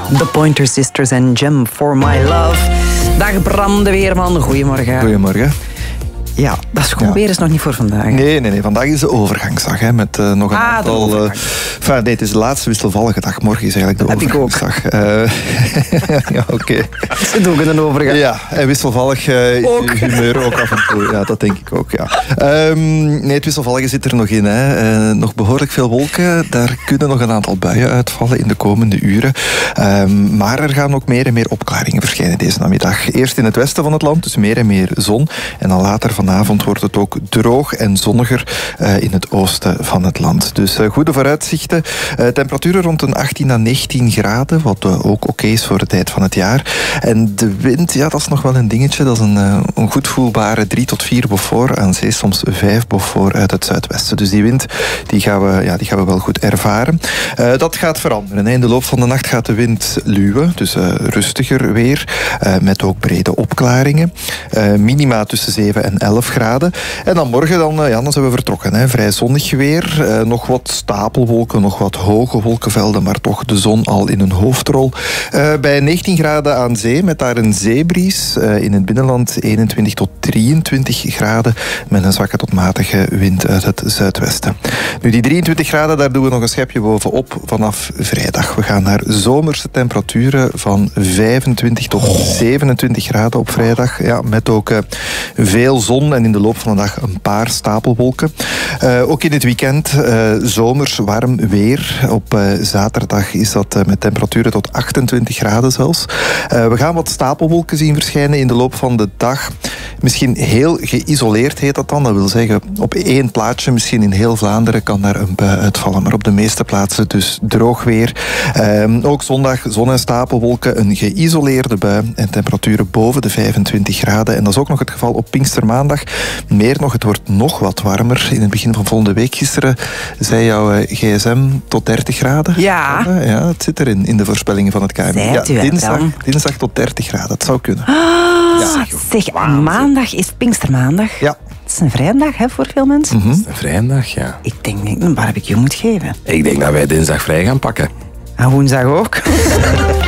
The Pointer Sisters en Gem for My Love. Dag Bram de Weerman, goedemorgen. Goedemorgen. Ja, dat schoolweer is nog niet voor vandaag. Nee. Vandaag is de overgangsdag. Hè, met nog een aantal... nee, het is de laatste wisselvallige dag. Morgen is eigenlijk de overgangsdag. Ja, oké. Ze doen een overgang. Ja, en wisselvallig humeur ook af en toe. Ja, dat denk ik ook, ja. Nee, het wisselvallige zit er nog in. Hè. Nog behoorlijk veel wolken. Daar kunnen nog een aantal buien uitvallen in de komende uren. Maar er gaan ook meer en meer opklaringen verschijnen deze namiddag. Eerst in het westen van het land, dus meer en meer zon. En dan later vanavond wordt het ook droog en zonniger in het oosten van het land. Dus goede vooruitzichten. Temperaturen rond een 18 à 19 graden, wat ook oké is voor de tijd van het jaar. En de wind, ja, dat is nog wel een dingetje. Dat is een goed voelbare 3 tot 4 Beaufort, aan zee soms 5 Beaufort uit het zuidwesten. Dus die wind die gaan we wel goed ervaren. Dat gaat veranderen. In de loop van de nacht gaat de wind luwen, dus rustiger weer, met ook brede opklaringen. Minima tussen 7 en 11 graden. En dan morgen dan zijn we vertrokken. Hè. Vrij zonnig weer. Nog wat stapelwolken, nog wat hoge wolkenvelden, maar toch de zon al in een hoofdrol. Bij 19 graden aan zee, met daar een zeebries. In het binnenland 21 tot 23 graden, met een zwakke tot matige wind uit het zuidwesten. Nu, die 23 graden, daar doen we nog een schepje bovenop vanaf vrijdag. We gaan naar zomerse temperaturen van 25 tot 27 graden op vrijdag. Ja, met ook veel zon en in de loop van de dag een paar stapelwolken. Ook in het weekend zomers warm weer. Op zaterdag is dat met temperaturen tot 28 graden zelfs. We gaan wat stapelwolken zien verschijnen in de loop van de dag. Misschien heel geïsoleerd heet dat dan. Dat wil zeggen, op één plaatsje, misschien in heel Vlaanderen, kan daar een bui uitvallen. Maar op de meeste plaatsen dus droog weer. Ook zondag zon en stapelwolken, een geïsoleerde bui en temperaturen boven de 25 graden. En dat is ook nog het geval op Pinkstermaandag. Meer nog, het wordt nog wat warmer. In het begin van volgende week, gisteren, zei jouw gsm tot 30 graden. Ja. Ja, het zit erin, in de voorspellingen van het KNMI. Ja, dinsdag tot 30 graden, het zou kunnen. Zeg, maandag is Pinkstermaandag. Ja. Het is een vrijdag, hè, voor veel mensen. Het is een vrijdag, ja. Ik denk dat ik een barbecue moet geven. Ik denk dat wij dinsdag vrij gaan pakken. En woensdag ook.